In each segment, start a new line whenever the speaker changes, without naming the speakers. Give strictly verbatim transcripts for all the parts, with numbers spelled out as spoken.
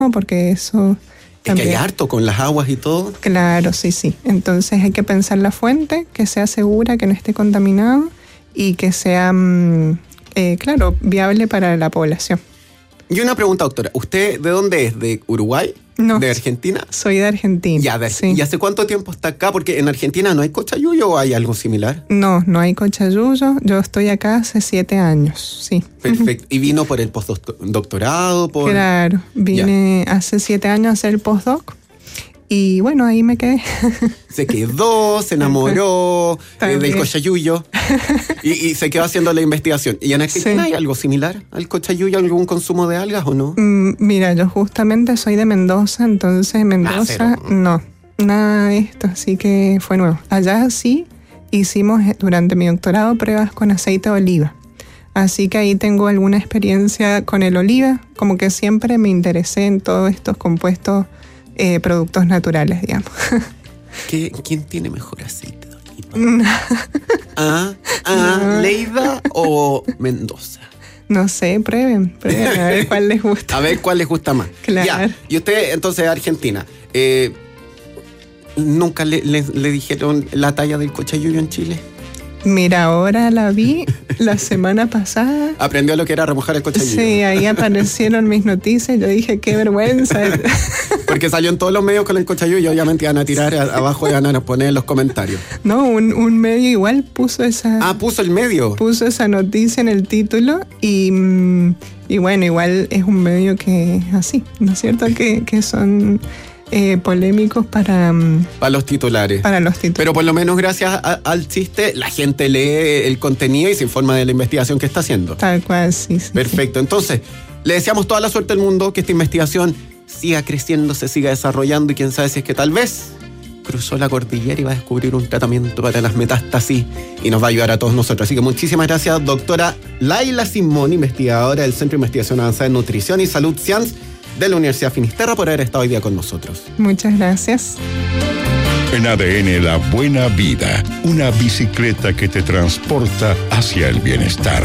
porque eso...
Es que hay harto con las aguas y todo.
Claro, sí, sí. Entonces hay que pensar la fuente, que sea segura, que no esté contaminado y que sea, eh, claro, viable para la población.
Y una pregunta, doctora. ¿Usted de dónde es? ¿De Uruguay?
No.
¿De Argentina?
Soy de Argentina.
Ya, de,
sí.
¿Y hace cuánto tiempo está acá? Porque en Argentina no hay cochayuyo o hay algo similar.
No, no hay cochayuyo. Yo estoy acá hace siete años, sí.
Perfecto. ¿Y vino por el postdoctorado? Por...
Claro, vine ya. hace siete años a hacer el postdoc. Y bueno, ahí me quedé.
Se quedó, se enamoró eh, del cochayuyo y, y se quedó haciendo la investigación. ¿Y en Argentina sí. hay algo similar al cochayuyo, algún consumo de algas o no?
Mm, mira, yo justamente soy de Mendoza, entonces Mendoza ah, no, nada de esto, así que fue nuevo. Allá sí hicimos durante mi doctorado pruebas con aceite de oliva. Así que ahí tengo alguna experiencia con el oliva, como que siempre me interesé en todos estos compuestos Eh, productos naturales, digamos.
¿Qué, ¿Quién tiene mejor aceite de oliva? ¿Ah, ah, no. ¿Leida o Mendoza?
No sé, prueben, prueben, a ver cuál les gusta.
A ver cuál les gusta más.
Claro.
Ya. Y usted, entonces, Argentina, eh, ¿nunca le, le, le dijeron la talla del cochayuyo en Chile?
Mira, ahora la vi la semana pasada.
Aprendió lo que era remojar el cochayuyo.
Sí, ahí aparecieron mis noticias. Yo dije, qué vergüenza.
Porque salió en todos los medios con el cochayuyo. Obviamente iban a tirar a, abajo y iban a poner en los comentarios.
No, un, un medio igual puso esa...
Ah, puso el medio.
Puso esa noticia en el título y, y bueno, igual es un medio que así, ¿no es cierto? Que, que son... Eh, polémicos para...
Para los titulares.
Para los titulares.
Pero por lo menos gracias a, al chiste, la gente lee el contenido y se informa de la investigación que está haciendo.
Tal cual, sí. sí
Perfecto.
Sí.
Entonces, le deseamos toda la suerte del mundo, que esta investigación siga creciendo, se siga desarrollando y quién sabe si es que tal vez cruzó la cordillera y va a descubrir un tratamiento para las metástasis y nos va a ayudar a todos nosotros. Así que muchísimas gracias, doctora Laila Simón, investigadora del Centro de Investigación Avanzada en Nutrición y Salud Science de la Universidad Finisterra, por haber estado hoy día con nosotros.
Muchas gracias.
En A D N La Buena Vida, una bicicleta que te transporta hacia el bienestar.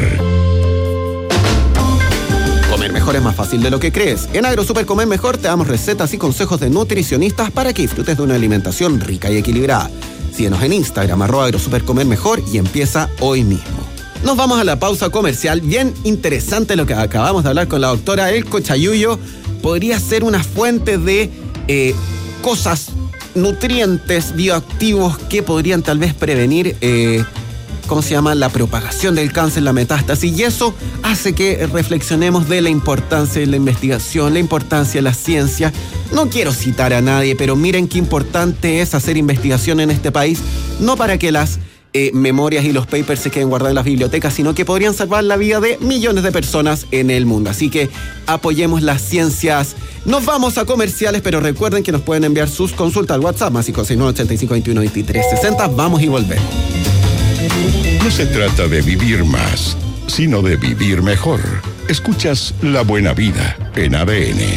Comer mejor es más fácil de lo que crees. En AgroSuper Comer Mejor te damos recetas y consejos de nutricionistas para que disfrutes de una alimentación rica y equilibrada. Síguenos en Instagram, arroba AgroSuper Comer Mejor y empieza hoy mismo. Nos vamos a la pausa comercial. Bien interesante lo que acabamos de hablar con la doctora. El cochayuyo podría ser una fuente de eh, cosas, nutrientes bioactivos que podrían tal vez prevenir, eh, ¿cómo se llama?, la propagación del cáncer, la metástasis. Y eso hace que reflexionemos de la importancia de la investigación, la importancia de la ciencia. No quiero citar a nadie, pero miren qué importante es hacer investigación en este país, no para que las Eh, memorias y los papers se queden guardados en las bibliotecas, sino que podrían salvar la vida de millones de personas en el mundo. Así que apoyemos las ciencias. Nos vamos a comerciales, pero recuerden que nos pueden enviar sus consultas al WhatsApp más cinco seis nueve, ochenta y cinco, veintiuno, veintitrés, sesenta. Vamos y volvemos.
No se trata de vivir más, sino de vivir mejor. Escuchas La Buena Vida en A D N.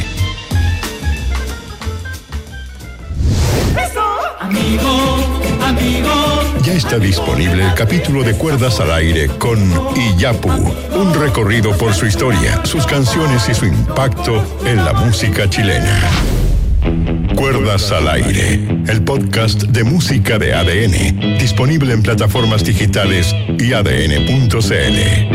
Amigo, amigo.
Ya está disponible el capítulo de Cuerdas al Aire con Iyapu, un recorrido por su historia, sus canciones y su impacto en la música chilena. Cuerdas al Aire, el podcast de música de A D N, disponible en plataformas digitales y A D N punto C L.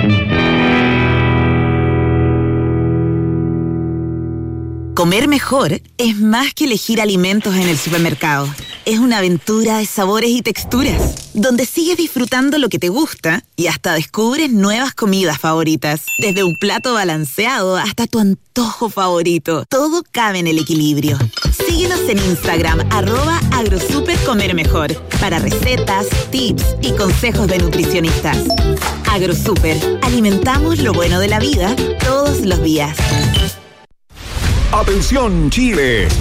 Comer mejor es más que elegir alimentos en el supermercado. Es una aventura de sabores y texturas, donde sigues disfrutando lo que te gusta y hasta descubres nuevas comidas favoritas. Desde un plato balanceado hasta tu antojo favorito, todo cabe en el equilibrio. Síguenos en Instagram, arroba agrosupercomermejor, para recetas, tips y consejos de nutricionistas. AgroSuper, alimentamos lo bueno de la vida todos los días.
¡Atención, Chile!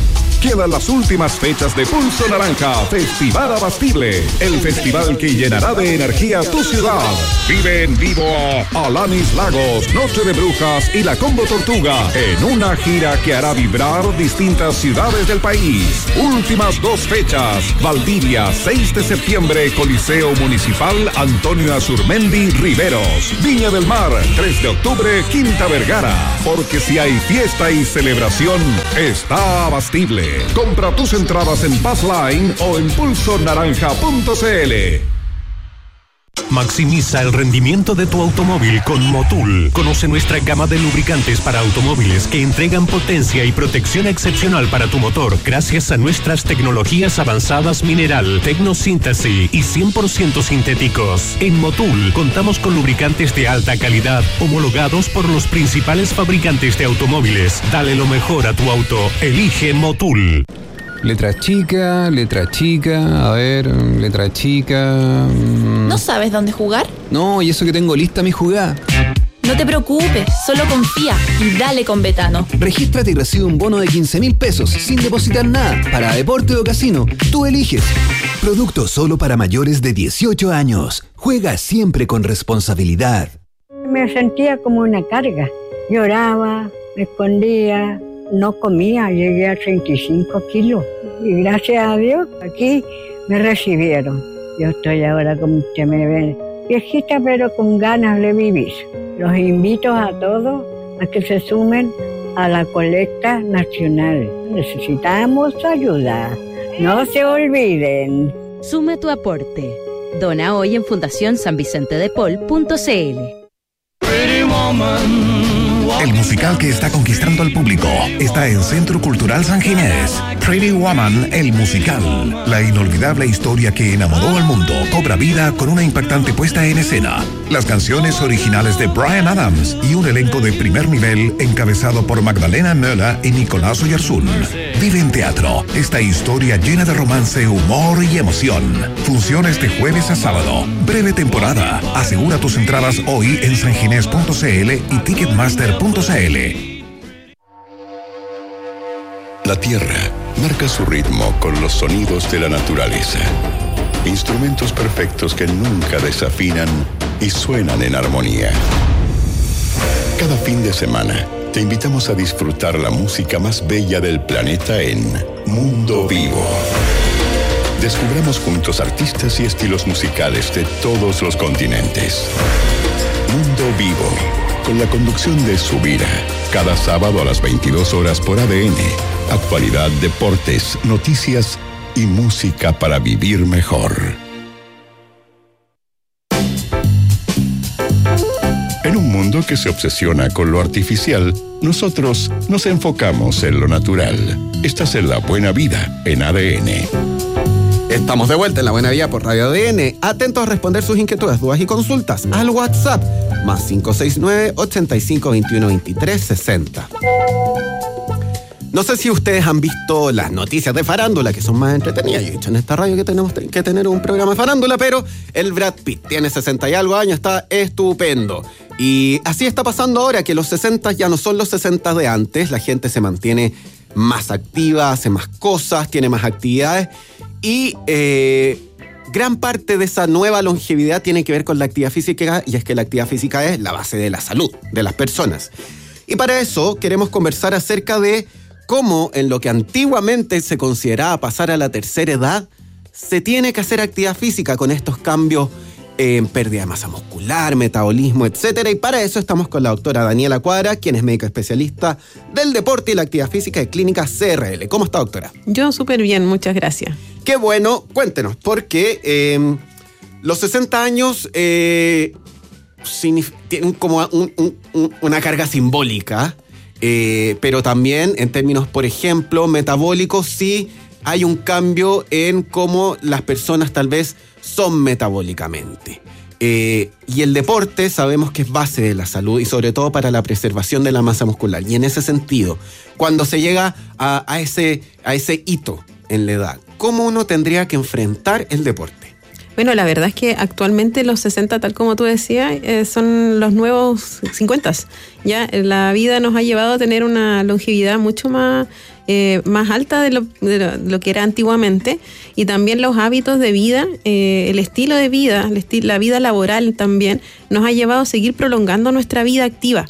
Quedan las últimas fechas de Pulso Naranja, Festival Abastible, el festival que llenará de energía tu ciudad. Vive en vivo a Alanis Lagos, Noche de Brujas y la Combo Tortuga en una gira que hará vibrar distintas ciudades del país. Últimas dos fechas: Valdivia, seis de septiembre, Coliseo Municipal Antonio Azurmendi Riveros. Viña del Mar, tres de octubre, Quinta Vergara. Porque si hay fiesta y celebración, está Abastible. Compra tus entradas en Passline o en pulso naranja punto c l.
Maximiza el rendimiento de tu automóvil con Motul. Conoce nuestra gama de lubricantes para automóviles que entregan potencia y protección excepcional para tu motor gracias a nuestras tecnologías avanzadas mineral, tecnosíntesis y cien por ciento sintéticos. En Motul contamos con lubricantes de alta calidad homologados por los principales fabricantes de automóviles. Dale lo mejor a tu auto. Elige Motul.
Letra chica, letra chica, a ver, letra chica... Mmm.
¿No sabes dónde jugar?
No, y eso que tengo lista mi jugada.
No te preocupes, solo confía y dale con Betano.
Regístrate y recibe un bono de quince mil pesos sin depositar nada para deporte o casino. Tú eliges.
Producto solo para mayores de dieciocho años. Juega siempre con responsabilidad.
Me sentía como una carga. Lloraba, me escondía, no comía, llegué a treinta y cinco kilos. Y gracias a Dios, aquí me recibieron. Yo estoy ahora, como usted me ve, viejita pero con ganas de vivir. Los invito a todos a que se sumen a la colecta nacional. Necesitamos ayuda. No se olviden.
Suma tu aporte. Dona hoy en fundación san vicente de paul punto c l.
El musical que está conquistando al público está en Centro Cultural San Ginés. Pretty Woman, el musical. La inolvidable historia que enamoró al mundo cobra vida con una impactante puesta en escena. Las canciones originales de Bryan Adams y un elenco de primer nivel encabezado por Magdalena Möller y Nicolás Oyarzún. Vive en teatro esta historia llena de romance, humor y emoción. Funciona este jueves a sábado. Breve temporada. Asegura tus entradas hoy en sanginés punto c l y ticketmaster punto c l.
La tierra marca su ritmo con los sonidos de la naturaleza. Instrumentos perfectos que nunca desafinan y suenan en armonía. Cada fin de semana te invitamos a disfrutar la música más bella del planeta en Mundo Vivo. Descubramos juntos artistas y estilos musicales de todos los continentes. Mundo Vivo, con la conducción de Subira, cada sábado a las veintidós horas por A D N. Actualidad, deportes, noticias y música para vivir mejor. En un mundo que se obsesiona con lo artificial, nosotros nos enfocamos en lo natural. Estás en La Buena Vida, en A D N.
Estamos de vuelta en La Buena Vida por Radio A D N. Atentos a responder sus inquietudes, dudas y consultas al WhatsApp más cinco seis nueve, ocho cinco, dos uno, dos tres, seis cero. No sé si ustedes han visto las noticias de farándula, que son más entretenidas. Yo he dicho en esta radio que tenemos que tener un programa de farándula, pero el Brad Pitt tiene sesenta y algo años, está estupendo. Y así está pasando ahora, que los sesenta ya no son los sesenta de antes. La gente se mantiene más activa, hace más cosas, tiene más actividades. Y eh, gran parte de esa nueva longevidad tiene que ver con la actividad física, y es que la actividad física es la base de la salud de las personas. Y para eso queremos conversar acerca de cómo en lo que antiguamente se consideraba pasar a la tercera edad, se tiene que hacer actividad física con estos cambios en pérdida de masa muscular, metabolismo, etcétera. Y para eso estamos con la doctora Daniela Cuadra, quien es médica especialista del deporte y la actividad física de Clínica C R L. ¿Cómo está, doctora?
Yo súper bien, muchas gracias.
Qué bueno, cuéntenos, porque eh, los sesenta años eh, signif- tienen como un, un, un, una carga simbólica, eh, pero también en términos, por ejemplo, metabólicos, sí hay un cambio en cómo las personas tal vez son metabólicamente. Eh, y el deporte sabemos que es base de la salud y sobre todo para la preservación de la masa muscular. Y en ese sentido, cuando se llega a, a, ese, a ese hito en la edad, ¿cómo uno tendría que enfrentar el deporte?
Bueno, la verdad es que actualmente los sesenta, tal como tú decías, eh, son los nuevos cincuenta. Ya la vida nos ha llevado a tener una longevidad mucho más, eh, más alta de lo, de lo, lo que era antiguamente, y también los hábitos de vida, eh, el estilo de vida, el esti- la vida laboral también nos ha llevado a seguir prolongando nuestra vida activa.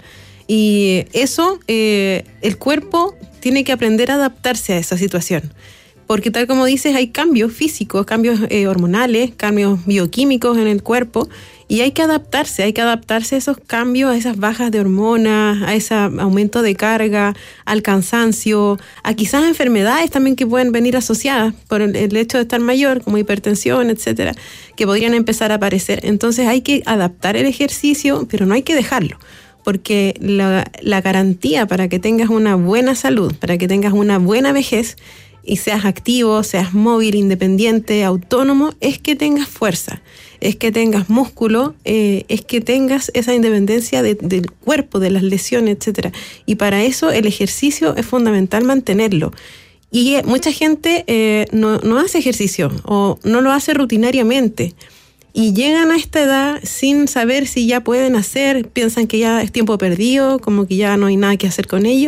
Y eso, eh, el cuerpo tiene que aprender a adaptarse a esa situación. Porque tal como dices, hay cambios físicos, cambios eh, hormonales, cambios bioquímicos en el cuerpo, y hay que adaptarse, hay que adaptarse a esos cambios, a esas bajas de hormonas, a ese aumento de carga, al cansancio, a quizás enfermedades también que pueden venir asociadas por el, el hecho de estar mayor, como hipertensión, etcétera, que podrían empezar a aparecer. Entonces hay que adaptar el ejercicio, pero no hay que dejarlo. Porque la, la garantía para que tengas una buena salud, para que tengas una buena vejez y seas activo, seas móvil, independiente, autónomo, es que tengas fuerza, es que tengas músculo, eh, es que tengas esa independencia de, del cuerpo, de las lesiones, etcétera. Y para eso el ejercicio es fundamental mantenerlo. Y mucha gente eh, no, no hace ejercicio o no lo hace rutinariamente. Y llegan a esta edad sin saber si ya pueden hacer, piensan que ya es tiempo perdido, como que ya no hay nada que hacer con ello.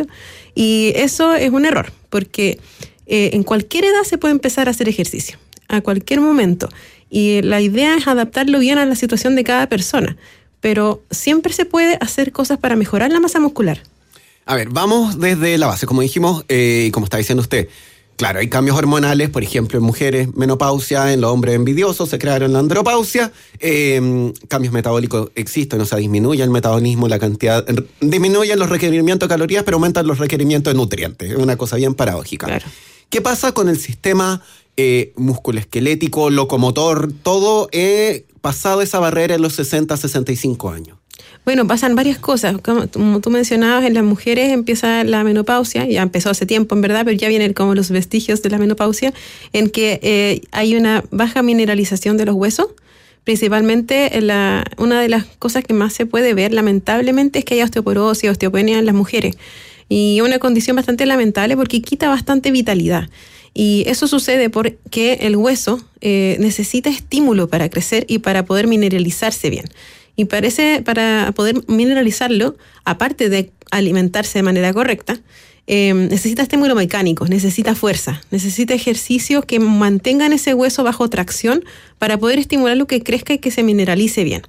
Y eso es un error, porque eh, en cualquier edad se puede empezar a hacer ejercicio, a cualquier momento. Y la idea es adaptarlo bien a la situación de cada persona. Pero siempre se puede hacer cosas para mejorar la masa muscular.
A ver, vamos desde la base, como dijimos, eh, y como está diciendo usted. Claro, hay cambios hormonales, por ejemplo, en mujeres menopausia, en los hombres envidiosos se crearon la andropausia, eh, cambios metabólicos existen, o sea, disminuye el metabolismo, la cantidad, disminuyen los requerimientos de calorías, pero aumentan los requerimientos de nutrientes, es una cosa bien paradójica.
Claro.
¿Qué pasa con el sistema eh, musculoesquelético, locomotor, todo eh, pasado esa barrera en los sesenta, sesenta y cinco años?
Bueno, pasan varias cosas. Como, como tú mencionabas, en las mujeres empieza la menopausia, ya empezó hace tiempo en verdad, pero ya vienen como los vestigios de la menopausia, en que eh, hay una baja mineralización de los huesos. Principalmente la, una de las cosas que más se puede ver, lamentablemente, es que hay osteoporosis, osteopenia en las mujeres. Y es una condición bastante lamentable porque quita bastante vitalidad. Y eso sucede porque el hueso eh, necesita estímulo para crecer y para poder mineralizarse bien. Y parece, para poder mineralizarlo, aparte de alimentarse de manera correcta, eh, necesita estímulo mecánico, necesita fuerza, necesita ejercicios que mantengan ese hueso bajo tracción para poder estimularlo, que crezca y que se mineralice bien.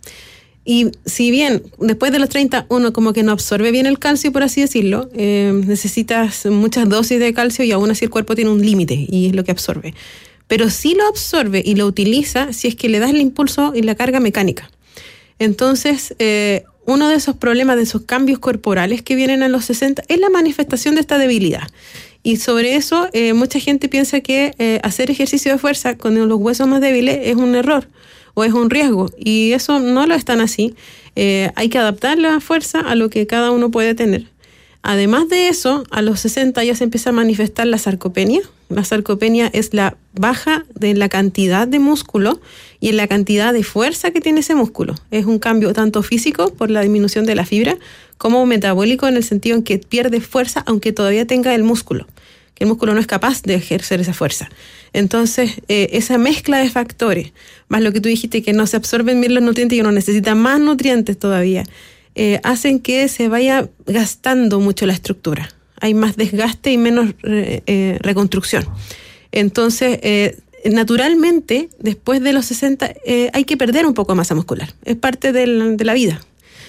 Y si bien después de los treinta uno como que no absorbe bien el calcio, por así decirlo, eh, necesitas muchas dosis de calcio y aún así el cuerpo tiene un límite y es lo que absorbe. Pero sí lo absorbe y lo utiliza si es que le das el impulso y la carga mecánica. Entonces, eh, uno de esos problemas, de esos cambios corporales que vienen a los sesenta, es la manifestación de esta debilidad. Y sobre eso, eh, mucha gente piensa que eh, hacer ejercicio de fuerza con los huesos más débiles es un error o es un riesgo. Y eso no lo es tan así. Eh, hay que adaptar la fuerza a lo que cada uno puede tener. Además de eso, a los sesenta ya se empieza a manifestar la sarcopenia. La sarcopenia es la baja de la cantidad de músculo y en la cantidad de fuerza que tiene ese músculo. Es un cambio tanto físico por la disminución de la fibra como metabólico en el sentido en que pierde fuerza aunque todavía tenga el músculo. Que el músculo no es capaz de ejercer esa fuerza. Entonces, eh, esa mezcla de factores, más lo que tú dijiste que no se absorben bien los nutrientes y uno necesita más nutrientes todavía, Eh, hacen que se vaya gastando mucho la estructura. Hay más desgaste y menos eh, eh, reconstrucción. Entonces, eh, naturalmente, después de los sesenta, eh, hay que perder un poco de masa muscular. Es parte del, de la vida.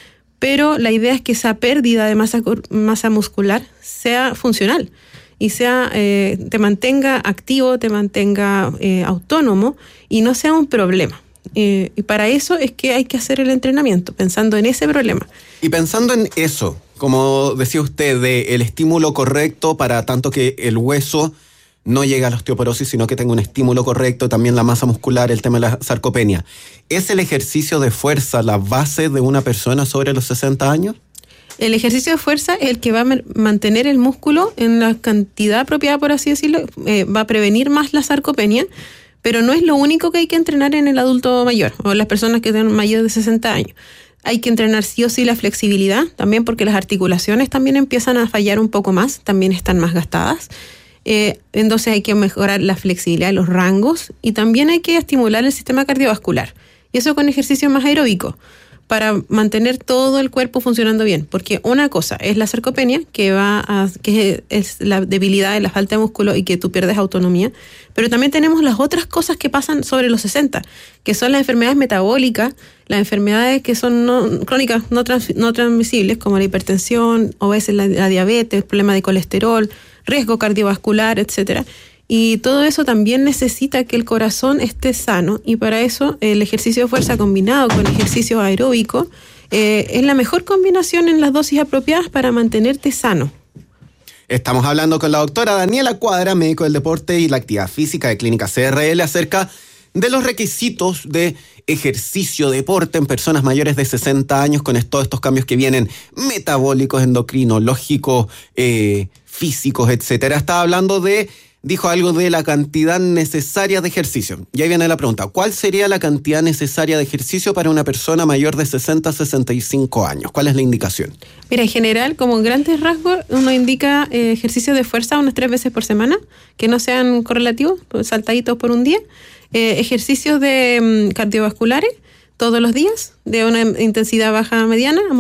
Pero la idea es que esa pérdida de masa, masa muscular sea funcional y sea eh, te mantenga activo, te mantenga eh, autónomo y no sea un problema. Eh, y para eso es que hay que hacer el entrenamiento, pensando en ese problema.
Y pensando en eso, como decía usted, de el estímulo correcto para tanto que el hueso no llegue a la osteoporosis, sino que tenga un estímulo correcto, también la masa muscular, el tema de la sarcopenia. ¿Es el ejercicio de fuerza la base de una persona sobre los sesenta años?
El ejercicio de fuerza es el que va a mantener el músculo en la cantidad apropiada, por así decirlo, eh, va a prevenir más la sarcopenia. Pero no es lo único que hay que entrenar en el adulto mayor o en las personas que tienen mayor de sesenta años. Hay que entrenar sí o sí la flexibilidad, también porque las articulaciones también empiezan a fallar un poco más, también están más gastadas. Eh, entonces hay que mejorar la flexibilidad de los rangos y también hay que estimular el sistema cardiovascular. Y eso con ejercicios más aeróbicos, para mantener todo el cuerpo funcionando bien. Porque una cosa es la sarcopenia, que va a, que es la debilidad y la falta de músculo y que tú pierdes autonomía. Pero también tenemos las otras cosas que pasan sobre los sesenta, que son las enfermedades metabólicas, las enfermedades que son no, crónicas no, trans, no transmisibles, como la hipertensión, o a veces la, la diabetes, problema de colesterol, riesgo cardiovascular, etcétera. Y todo eso también necesita que el corazón esté sano, y para eso el ejercicio de fuerza combinado con ejercicio aeróbico eh, es la mejor combinación en las dosis apropiadas para mantenerte sano.
Estamos hablando con la doctora Daniela Cuadra, médico del deporte y la actividad física de Clínica C R L, acerca de los requisitos de ejercicio, deporte en personas mayores de sesenta años, con todos estos cambios que vienen metabólicos, endocrinológicos, eh, físicos, etcétera. Estaba hablando de... Dijo algo de la cantidad necesaria de ejercicio. Y ahí viene la pregunta. ¿Cuál sería la cantidad necesaria de ejercicio para una persona mayor de sesenta a sesenta y cinco años? ¿Cuál es la indicación?
Mira, en general, como en grandes rasgos, uno indica eh, ejercicio de fuerza unas tres veces por semana, que no sean correlativos, pues, saltaditos por un día. Eh, ejercicios de um, cardiovasculares todos los días, de una intensidad baja a mediana,